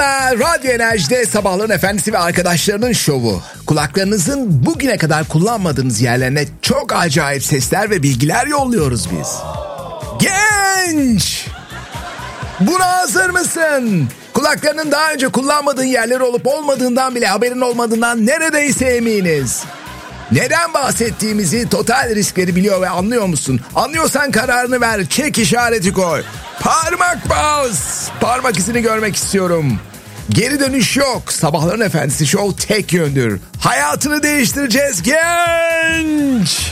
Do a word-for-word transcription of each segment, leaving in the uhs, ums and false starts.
sana Radyo Enerji'de Sabahların Efendisi ve arkadaşlarının şovu. Kulaklarınızın bugüne kadar kullanmadığınız yerlerine çok acayip sesler ve bilgiler yolluyoruz biz. Genç! Buna hazır mısın? Kulaklarının daha önce kullanmadığın yerleri olup olmadığından bile haberin olmadığından neredeyse eminiz. Neden bahsettiğimizi, total riskleri biliyor ve anlıyor musun? Anlıyorsan kararını ver, çek işareti koy. Parmak bas. Parmak izini görmek istiyorum. Geri dönüş yok. Sabahların Efendisi Show tek yöndür. Hayatını değiştireceğiz genç.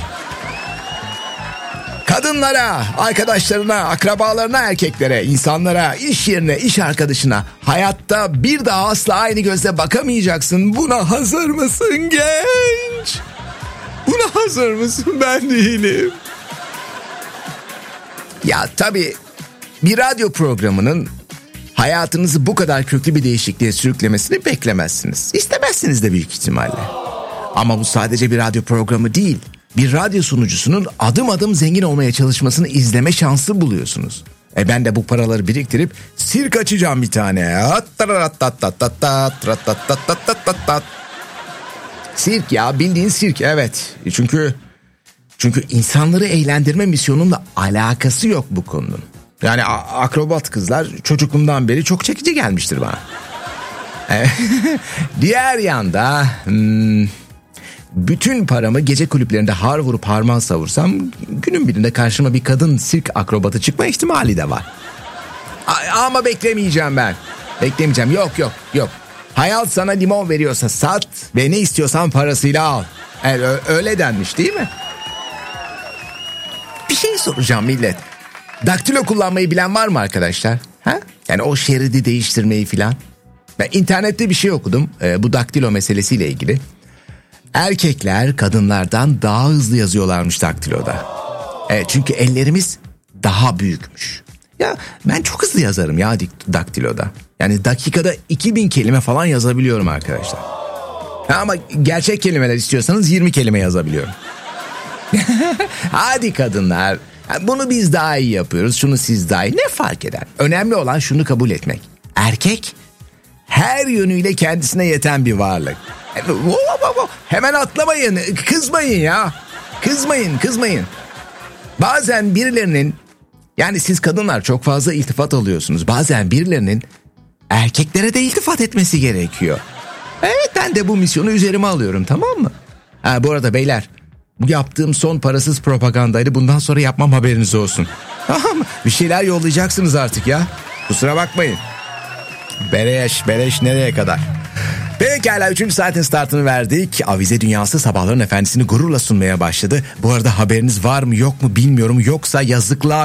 Kadınlara, arkadaşlarına, akrabalarına, erkeklere, insanlara, iş yerine, iş arkadaşına hayatta bir daha asla aynı gözle bakamayacaksın. Buna hazır mısın genç? Buna hazır mısın? Ben değilim. Ya tabii bir radyo programının hayatınızı bu kadar köklü bir değişikliğe sürüklemesini beklemezsiniz. İstemezsiniz de büyük ihtimalle. Ama bu sadece bir radyo programı değil. Bir radyo sunucusunun adım adım zengin olmaya çalışmasını izleme şansı buluyorsunuz. E ben de bu paraları biriktirip sirk açacağım bir tane. Sirk ya, bildiğin sirk, evet. Çünkü çünkü insanları eğlendirme misyonumla alakası yok bu konunun. Yani akrobat kızlar çocukluğumdan beri çok çekici gelmiştir bana. Diğer yanda hmm, bütün paramı gece kulüplerinde har vurup harman savursam günün birinde karşıma bir kadın sirk akrobatı çıkma ihtimali de var. A- ama beklemeyeceğim ben. Beklemeyeceğim. Yok yok yok. Hayat sana limon veriyorsa sat ve ne istiyorsan parasıyla al. Yani öyle denmiş değil mi? Bir şey soracağım millet. Daktilo kullanmayı bilen var mı arkadaşlar? Ha? Yani o şeridi değiştirmeyi filan. Ben internette bir şey okudum e, bu daktilo meselesiyle ilgili. Erkekler kadınlardan daha hızlı yazıyorlarmış daktiloda. E, çünkü ellerimiz daha büyükmüş. Ya ben çok hızlı yazarım ya daktiloda. Yani dakikada iki bin kelime falan yazabiliyorum arkadaşlar. Ha, ama gerçek kelimeler istiyorsanız yirmi kelime yazabiliyorum. Hadi kadınlar, bunu biz daha iyi yapıyoruz, şunu siz daha iyi. Ne fark eder? Önemli olan şunu kabul etmek. Erkek her yönüyle kendisine yeten bir varlık. Hemen atlamayın, kızmayın ya. Kızmayın, kızmayın. Bazen birilerinin, yani siz kadınlar çok fazla iltifat alıyorsunuz. Bazen birilerinin erkeklere de iltifat etmesi gerekiyor. Evet, ben de bu misyonu üzerime alıyorum, tamam mı? Ha, bu arada beyler, bu yaptığım son parasız propagandaydı. Bundan sonra yapmam, haberiniz olsun. Tamam mı? Bir şeyler yollayacaksınız artık ya. Kusura bakmayın. Beleş, beleş nereye kadar? Pekala, üçüncü saatin startını verdik. Avize dünyası Sabahların Efendisi'ni gururla sunmaya başladı. Bu arada haberiniz var mı yok mu bilmiyorum. Yoksa yazıklar